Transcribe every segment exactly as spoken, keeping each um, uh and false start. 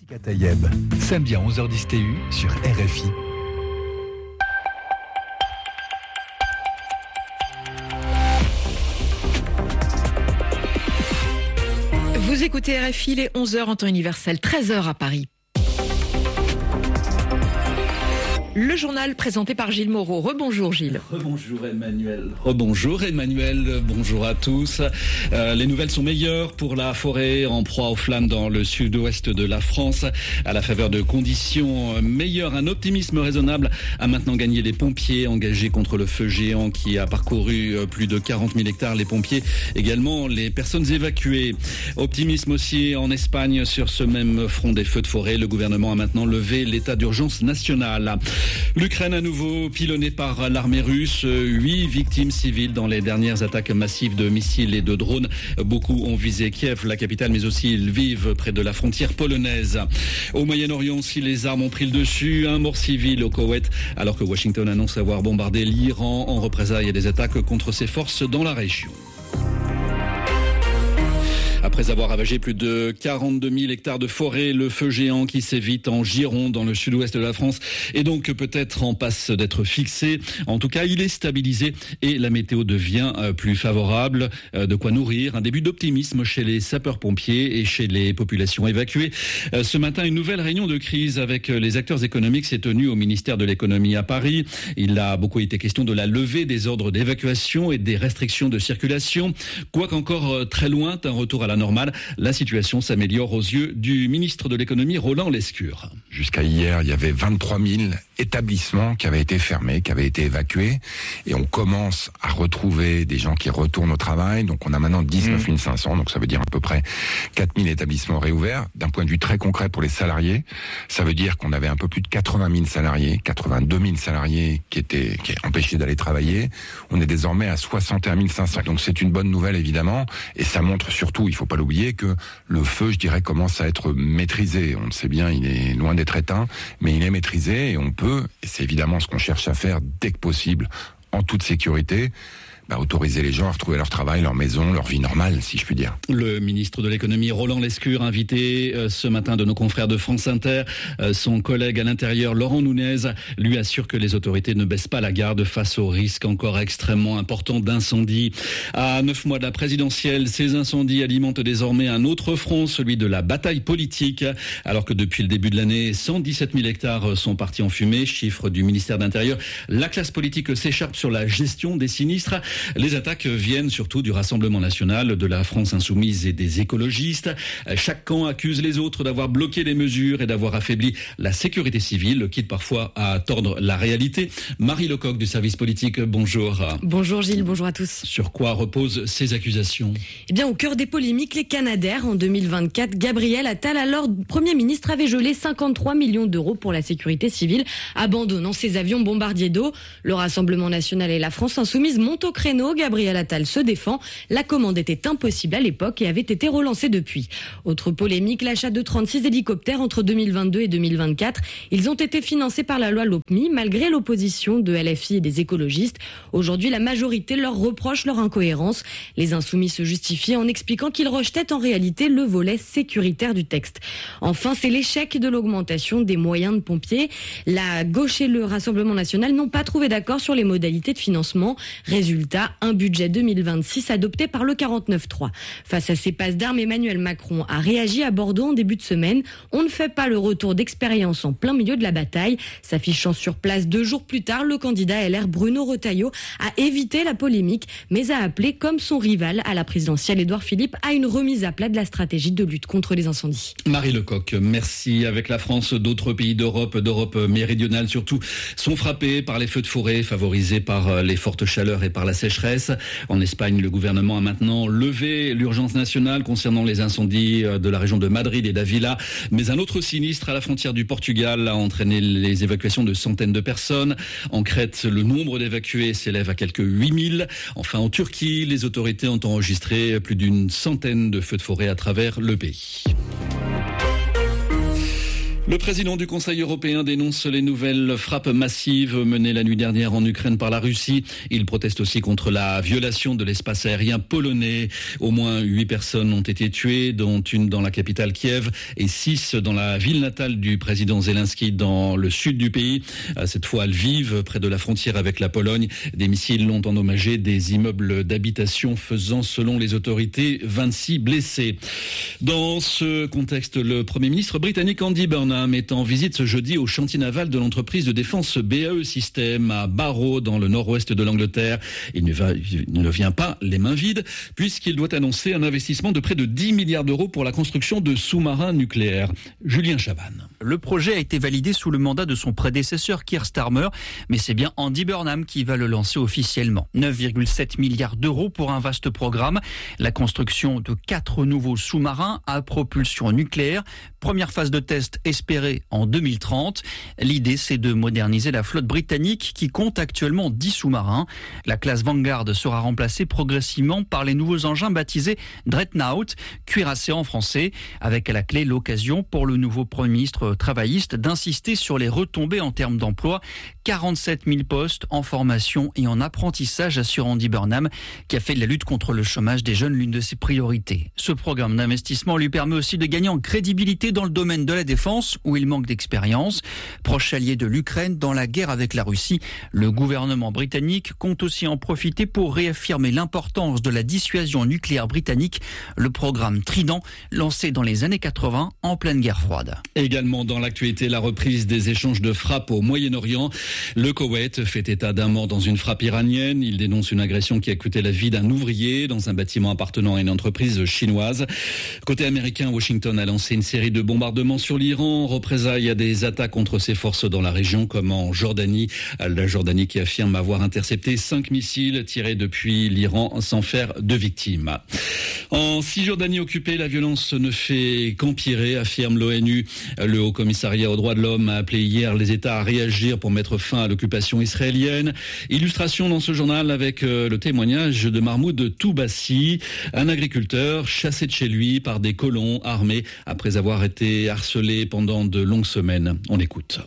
Rafika Tayeb, samedi à onze heures dix T U sur R F I. Vous écoutez R F I, il est onze heures en temps universel, treize heures à Paris. Le journal présenté par Gilles Moreau. Rebonjour Gilles. Rebonjour Emmanuel. Rebonjour Emmanuel. Bonjour à tous. Euh, les nouvelles sont meilleures pour la forêt en proie aux flammes dans le sud-ouest de la France. À la faveur de conditions meilleures, un optimisme raisonnable a maintenant gagné les pompiers engagés contre le feu géant qui a parcouru plus de quarante mille hectares. Les pompiers, également les personnes évacuées. Optimisme aussi en Espagne sur ce même front des feux de forêt. Le gouvernement a maintenant levé l'état d'urgence national. L'Ukraine à nouveau pilonnée par l'armée russe. Huit victimes civiles dans les dernières attaques massives de missiles et de drones. Beaucoup ont visé Kiev, la capitale, mais aussi Lviv, près de la frontière polonaise. Au Moyen-Orient, si les armes ont pris le dessus, un mort civil au Koweït, alors que Washington annonce avoir bombardé l'Iran en représailles des attaques contre ses forces dans la région. Après avoir ravagé plus de quarante-deux mille hectares de forêt, le feu géant qui sévit en Gironde, dans le sud-ouest de la France, est donc peut-être en passe d'être fixé. En tout cas, il est stabilisé et la météo devient plus favorable. De quoi nourrir un début d'optimisme chez les sapeurs-pompiers et chez les populations évacuées. Ce matin, une nouvelle réunion de crise avec les acteurs économiques s'est tenue au ministère de l'économie à Paris. Il a beaucoup été question de la levée des ordres d'évacuation et des restrictions de circulation. Quoiqu'encore très loin d'un retour à la normale, la situation s'améliore aux yeux du ministre de l'économie, Roland Lescure. Jusqu'à hier, il y avait vingt-trois mille établissements qui avaient été fermés, qui avaient été évacués, et on commence à retrouver des gens qui retournent au travail. Donc on a maintenant dix-neuf mille cinq cents, donc ça veut dire à peu près quatre mille établissements réouverts. D'un point de vue très concret pour les salariés, ça veut dire qu'on avait un peu plus de quatre-vingt mille salariés, quatre-vingt-deux mille salariés qui étaient, qui étaient empêchés d'aller travailler. On est désormais à soixante et un mille cinq cents. Donc c'est une bonne nouvelle évidemment, et ça montre surtout, il faut pas l'oublier, que le feu, je dirais, commence à être maîtrisé. On le sait bien, il est loin d'être éteint, mais il est maîtrisé et on peut, et c'est évidemment ce qu'on cherche à faire dès que possible, en toute sécurité, bah, autoriser les gens à retrouver leur travail, leur maison, leur vie normale, si je puis dire. Le ministre de l'économie, Roland Lescure, invité euh, ce matin de nos confrères de France Inter. Euh, son collègue à l'intérieur, Laurent Nunez, lui assure que les autorités ne baissent pas la garde face au risque encore extrêmement important d'incendie. À neuf mois de la présidentielle, ces incendies alimentent désormais un autre front, celui de la bataille politique. Alors que depuis le début de l'année, cent dix-sept mille hectares sont partis en fumée, chiffre du ministère de l'Intérieur. La classe politique s'écharpe sur la gestion des sinistres. Les attaques viennent surtout du Rassemblement national, de la France insoumise et des écologistes. Chaque camp accuse les autres d'avoir bloqué les mesures et d'avoir affaibli la sécurité civile, quitte parfois à tordre la réalité. Marie Lecoq du service politique, bonjour. Bonjour Gilles, bonjour à tous. Sur quoi reposent ces accusations ? Eh bien, au cœur des polémiques, les Canadair. En deux mille vingt-quatre, Gabriel Attal, alors Premier ministre, avait gelé cinquante-trois millions d'euros pour la sécurité civile, abandonnant ses avions bombardiers d'eau. Le Rassemblement national et la France insoumise montent au créneau. Gabriel Attal se défend. La commande était impossible à l'époque et avait été relancée depuis. Autre polémique, l'achat de trente-six hélicoptères entre deux mille vingt-deux et deux mille vingt-quatre. Ils ont été financés par la loi LOPMI, malgré l'opposition de L F I et des écologistes. Aujourd'hui, la majorité leur reproche leur incohérence. Les insoumis se justifient en expliquant qu'ils rejetaient en réalité le volet sécuritaire du texte. Enfin, c'est l'échec de l'augmentation des moyens de pompiers. La gauche et le Rassemblement national n'ont pas trouvé d'accord sur les modalités de financement. Résultat, un budget deux mille vingt-six adopté par le quarante-neuf trois. Face à ces passes d'armes, Emmanuel Macron a réagi à Bordeaux en début de semaine. On ne fait pas le retour d'expérience en plein milieu de la bataille. S'affichant sur place deux jours plus tard, le candidat L R Bruno Retailleau a évité la polémique, mais a appelé, comme son rival à la présidentielle Édouard Philippe, à une remise à plat de la stratégie de lutte contre les incendies. Marie Lecoq, merci. Avec la France, d'autres pays d'Europe, d'Europe méridionale surtout, sont frappés par les feux de forêt, favorisés par les fortes chaleurs et par la sécheresse. En Espagne, le gouvernement a maintenant levé l'urgence nationale concernant les incendies de la région de Madrid et d'Avila. Mais un autre sinistre à la frontière du Portugal a entraîné les évacuations de centaines de personnes. En Crète, le nombre d'évacués s'élève à quelques huit mille. Enfin, en Turquie, les autorités ont enregistré plus d'une centaine de feux de forêt à travers le pays. Le président du Conseil européen dénonce les nouvelles frappes massives menées la nuit dernière en Ukraine par la Russie. Il proteste aussi contre la violation de l'espace aérien polonais. Au moins huit personnes ont été tuées, dont une dans la capitale Kiev et six dans la ville natale du président Zelensky dans le sud du pays. Cette fois à Lviv, près de la frontière avec la Pologne. Des missiles ont endommagé des immeubles d'habitation, faisant, selon les autorités, vingt-six blessés. Dans ce contexte, le Premier ministre britannique Andy Burnham est en visite ce jeudi au chantier naval de l'entreprise de défense B A E System à Barrow, dans le nord-ouest de l'Angleterre. Il ne, va, il ne vient pas les mains vides, puisqu'il doit annoncer un investissement de près de dix milliards d'euros pour la construction de sous-marins nucléaires. Julien Chabanne. Le projet a été validé sous le mandat de son prédécesseur Keir Starmer, mais c'est bien Andy Burnham qui va le lancer officiellement. neuf virgule sept milliards d'euros pour un vaste programme. La construction de quatre nouveaux sous-marins à propulsion nucléaire. Première phase de test espérée en deux mille trente. L'idée, c'est de moderniser la flotte britannique qui compte actuellement dix sous-marins. La classe Vanguard sera remplacée progressivement par les nouveaux engins baptisés Dreadnought, cuirassés en français, avec à la clé l'occasion pour le nouveau Premier ministre travailliste d'insister sur les retombées en termes d'emploi. quarante-sept mille postes en formation et en apprentissage, assure Andy Burnham, qui a fait de la lutte contre le chômage des jeunes l'une de ses priorités. Ce programme d'investissement lui permet aussi de gagner en crédibilité dans le domaine de la défense, où il manque d'expérience. Proche allié de l'Ukraine dans la guerre avec la Russie, le gouvernement britannique compte aussi en profiter pour réaffirmer l'importance de la dissuasion nucléaire britannique, le programme Trident, lancé dans les années quatre-vingts en pleine guerre froide. Également dans l'actualité, la reprise des échanges de frappes au Moyen-Orient. Le Koweït fait état d'un mort dans une frappe iranienne. Il dénonce une agression qui a coûté la vie d'un ouvrier dans un bâtiment appartenant à une entreprise chinoise. Côté américain, Washington a lancé une série de bombardements sur l'Iran en représailles à des attaques contre ses forces dans la région, comme en Jordanie. La Jordanie qui affirme avoir intercepté cinq missiles tirés depuis l'Iran sans faire de victimes. En Cisjordanie occupée, la violence ne fait qu'empirer, affirme l'ONU. Le Haut Commissariat aux droits de l'homme a appelé hier les États à réagir pour mettre fin à l'occupation israélienne. Illustration dans ce journal avec le témoignage de Mahmoud Toubassi, un agriculteur chassé de chez lui par des colons armés après avoir été harcelé pendant de longues semaines. On écoute.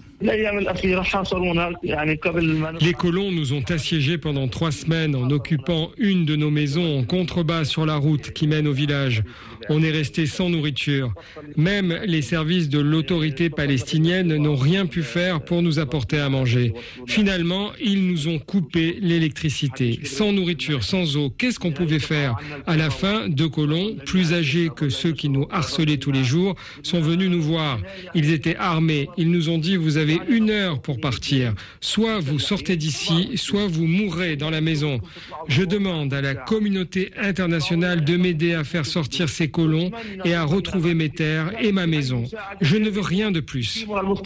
Les colons nous ont assiégés pendant trois semaines en occupant une de nos maisons en contrebas sur la route qui mène au village. On est resté sans nourriture. Même les services de l'autorité palestinienne n'ont rien pu faire pour nous apporter à manger. Finalement, ils nous ont coupé l'électricité. Sans nourriture, sans eau, qu'est-ce qu'on pouvait faire ? À la fin, deux colons, plus âgés que ceux qui nous harcelaient tous les jours, sont venus nous voir. Ils étaient armés. Ils nous ont dit « Vous avez une heure pour partir. Soit vous sortez d'ici, soit vous mourrez dans la maison. » Je demande à la communauté internationale de m'aider à faire sortir ces colons et à retrouver mes terres et ma maison. Je ne veux rien de plus.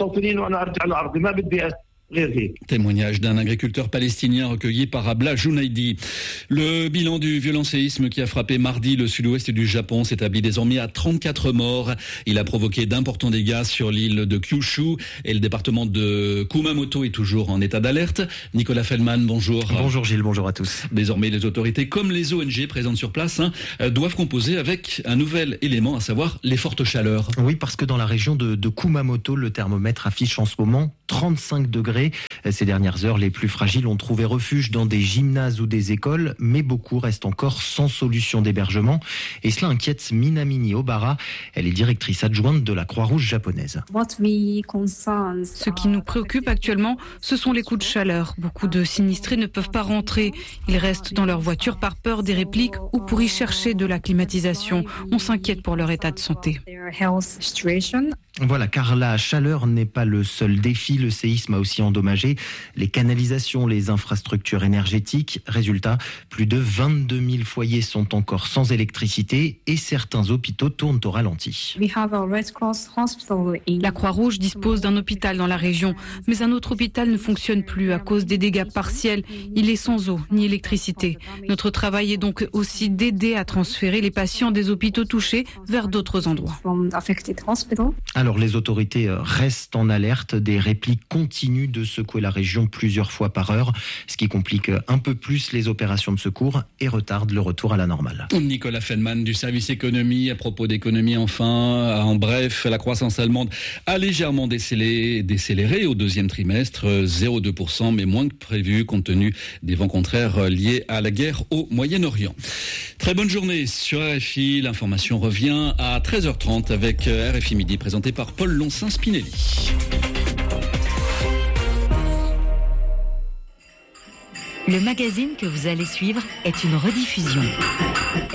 Témoignage d'un agriculteur palestinien recueilli par Abla Jounaidi. Le bilan du violent séisme qui a frappé mardi le sud-ouest du Japon s'établit désormais à trente-quatre morts. Il a provoqué d'importants dégâts sur l'île de Kyushu et le département de Kumamoto est toujours en état d'alerte. Nicolas Feldman, bonjour. Bonjour Gilles, bonjour à tous. Désormais, les autorités comme les O N G présentes sur place hein, doivent composer avec un nouvel élément, à savoir les fortes chaleurs. Oui, parce que dans la région de, de Kumamoto, le thermomètre affiche en ce moment trente-cinq degrés. Ces dernières heures, les plus fragiles ont trouvé refuge dans des gymnases ou des écoles, mais beaucoup restent encore sans solution d'hébergement. Et cela inquiète Minamini Obara. Elle est directrice adjointe de la Croix-Rouge japonaise. Ce qui nous préoccupe actuellement, ce sont les coups de chaleur. Beaucoup de sinistrés ne peuvent pas rentrer. Ils restent dans leur voiture par peur des répliques ou pour y chercher de la climatisation. On s'inquiète pour leur état de santé. Voilà, car la chaleur n'est pas le seul défi. Le séisme a aussi endommagé les canalisations, les infrastructures énergétiques. Résultat, plus de vingt-deux mille foyers sont encore sans électricité et certains hôpitaux tournent au ralenti. La Croix-Rouge dispose d'un hôpital dans la région, mais un autre hôpital ne fonctionne plus à cause des dégâts partiels. Il est sans eau ni électricité. Notre travail est donc aussi d'aider à transférer les patients des hôpitaux touchés vers d'autres endroits. Alors les autorités restent en alerte, des répliques continuent de secouer la région plusieurs fois par heure, ce qui complique un peu plus les opérations de secours et retarde le retour à la normale. Nicolas Feldman du service économie, à propos d'économie enfin, en bref, la croissance allemande a légèrement décéléré, décéléré au deuxième trimestre, zéro virgule deux pour cent, mais moins que prévu compte tenu des vents contraires liés à la guerre au Moyen-Orient. Très bonne journée sur R F I, l'information revient à treize heures trente avec R F I Midi présenté par Paul Loncin-Spinelli. Le magazine que vous allez suivre est une rediffusion.